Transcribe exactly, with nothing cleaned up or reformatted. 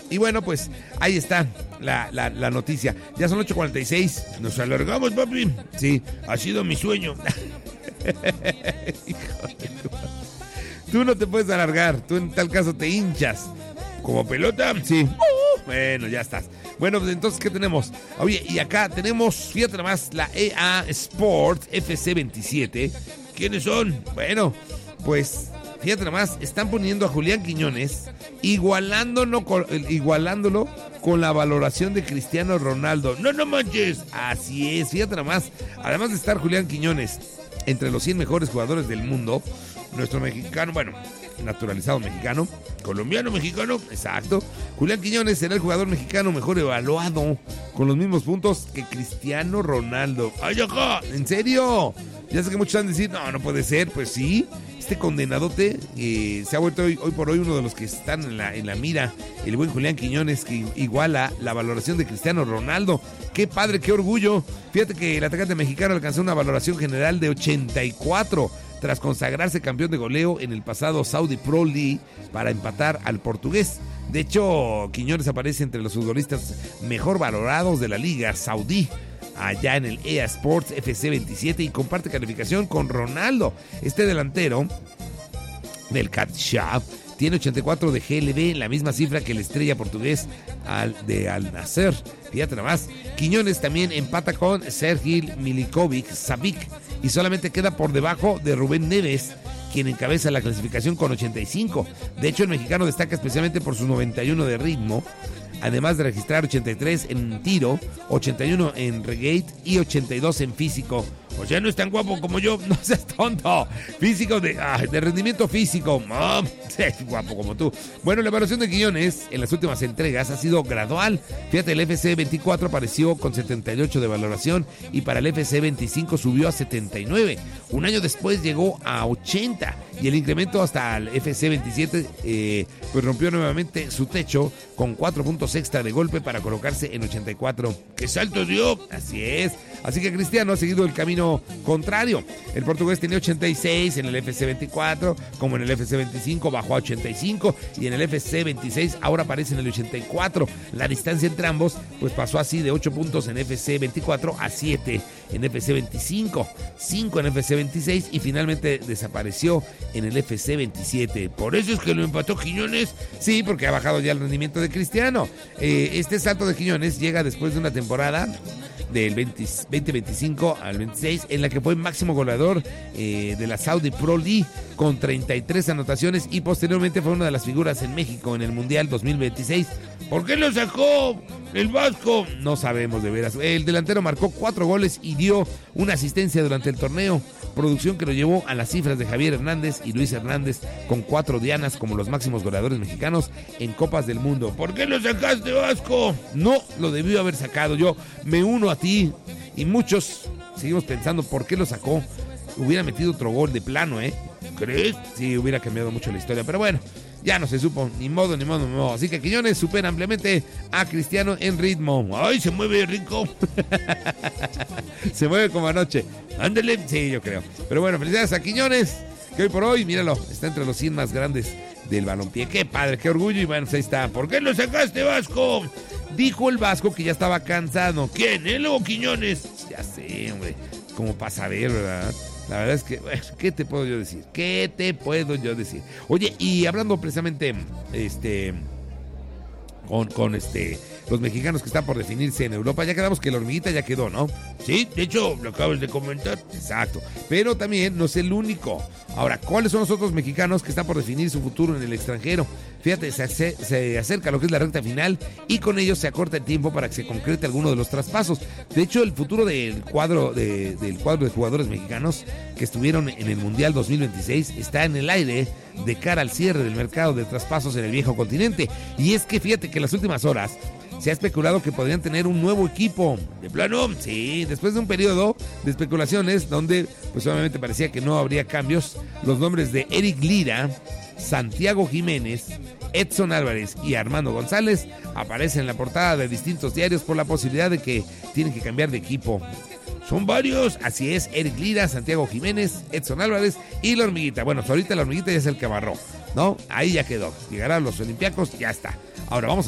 Y bueno, pues ahí está la, la, la noticia. Ya son ocho cuarenta y seis. Nos alargamos, papi. Sí, ha sido mi sueño. Hijo de tu madre. Tú no te puedes alargar. Tú en tal caso te hinchas. ¿Como pelota? Sí. Uh, bueno, ya estás. Bueno, pues entonces, ¿qué tenemos? Oye, y acá tenemos, fíjate nomás, la E A Sport F C veintisiete. ¿Quiénes son? Bueno, pues, fíjate nomás, están poniendo a Julián Quiñones, igualándolo con, igualándolo con la valoración de Cristiano Ronaldo. ¡No, no manches! Así es, fíjate nomás. Además de estar Julián Quiñones entre los cien mejores jugadores del mundo, nuestro mexicano, bueno, naturalizado mexicano, colombiano mexicano, exacto. Julián Quiñones será el jugador mexicano mejor evaluado, con los mismos puntos que Cristiano Ronaldo. ¡Ay, ajá! ¿En serio? Ya sé que muchos van a decir, no, no puede ser. Pues sí, este condenadote eh, se ha vuelto hoy, hoy por hoy uno de los que están en la, en la mira. El buen Julián Quiñones, que iguala la valoración de Cristiano Ronaldo. ¡Qué padre, qué orgullo! Fíjate que el atacante mexicano alcanzó una valoración general de ochenta y cuatro tras consagrarse campeón de goleo en el pasado Saudi Pro League para empatar al portugués. De hecho, Quiñones aparece entre los futbolistas mejor valorados de la liga saudí, allá en el E A Sports F C veintisiete, y comparte calificación con Ronaldo. Este delantero del Catshab tiene ochenta y cuatro de G L B, la misma cifra que el estrella portugués al, de Al Nassr. Fíjate nada más. Quiñones también empata con Sergij Milinkovic-Savic y solamente queda por debajo de Rubén Neves, quien encabeza la clasificación con ochenta y cinco. De hecho, el mexicano destaca especialmente por sus noventa y uno de ritmo, además de registrar ochenta y tres en tiro, ochenta y uno en regate y ochenta y dos en físico. O sea, no es tan guapo como yo, no seas tonto. Físico de, ah, de rendimiento físico, oh, es guapo como tú. Bueno, la evaluación de Quiñones en las últimas entregas ha sido gradual. Fíjate, el F C veinticuatro apareció con setenta y ocho de valoración y para el F C veinticinco subió a setenta y nueve. Un año después llegó a ochenta y el incremento hasta el F C veintisiete eh, pues rompió nuevamente su techo con cuatro puntos extra de golpe para colocarse en ochenta y cuatro. ¡Qué salto dio! Así es. Así que Cristiano ha seguido el camino contrario. El portugués tenía ochenta y seis en el F C veinticuatro, como en el F C veinticinco bajó a ochenta y cinco y en el F C veintiséis ahora aparece en el ochenta y cuatro. La distancia entre ambos pues pasó así de ocho puntos en F C veinticuatro a siete en F C veinticinco, cinco en F C veintiséis y finalmente desapareció en el F C veintisiete. Por eso es que lo empató Quiñones. Sí, porque ha bajado ya el rendimiento de Cristiano. Eh, este salto de Quiñones llega después de una temporada del veinte veinticinco al veintiséis, en la que fue máximo goleador eh, de la Saudi Pro League con treinta y tres anotaciones y posteriormente fue una de las figuras en México en el Mundial dos mil veintiséis. ¿Por qué lo sacó el Vasco? No sabemos de veras. El delantero marcó cuatro goles y dio una asistencia durante el torneo, producción que lo llevó a las cifras de Javier Hernández y Luis Hernández con cuatro dianas como los máximos goleadores mexicanos en Copas del Mundo. ¿Por qué lo sacaste, Vasco? No lo debió haber sacado. Yo me uno a ti y muchos seguimos pensando por qué lo sacó. Hubiera metido otro gol de plano, ¿eh? ¿Crees? Sí, hubiera cambiado mucho la historia, pero bueno, ya no se supo, ni modo, ni modo, ni modo. Así que Quiñones supera ampliamente a Cristiano en ritmo. ¡Ay, se mueve rico! Se mueve como anoche. Ándale, sí, yo creo. Pero bueno, felicidades a Quiñones, que hoy por hoy, míralo, está entre los cien más grandes del balompié. ¡Qué padre, qué orgullo! Y bueno, pues ahí está. ¿Por qué lo sacaste, Vasco? Dijo el Vasco que ya estaba cansado. ¿Quién? ¿Él o Quiñones? Ya sé, hombre. Como para saber, ¿verdad? La verdad es que, bueno, ¿qué te puedo yo decir? ¿Qué te puedo yo decir? Oye, y hablando precisamente, este, con, con este, los mexicanos que están por definirse en Europa, ya quedamos que la hormiguita ya quedó, ¿no? Sí, de hecho, lo acabas de comentar. Exacto. Pero también no es el único. Ahora, ¿cuáles son los otros mexicanos que están por definir su futuro en el extranjero? Fíjate, se, ace- se acerca lo que es la recta final y con ello se acorta el tiempo para que se concrete alguno de los traspasos. De hecho, el futuro del cuadro de, del cuadro de jugadores mexicanos que estuvieron en el Mundial dos mil veintiséis está en el aire de cara al cierre del mercado de traspasos en el viejo continente. Y es que fíjate que en las últimas horas se ha especulado que podrían tener un nuevo equipo. ¿De plano? Sí, después de un periodo de especulaciones donde pues obviamente parecía que no habría cambios, los nombres de Eric Lira, Santiago Jiménez, Edson Álvarez y Armando González aparecen en la portada de distintos diarios por la posibilidad de que tienen que cambiar de equipo. Son varios, así es, Eric Lira, Santiago Jiménez, Edson Álvarez y la hormiguita. Bueno, pues ahorita la hormiguita ya es el que amarró, ¿no? Ahí ya quedó. Llegarán los Olympiacos, ya está. Ahora vamos a ver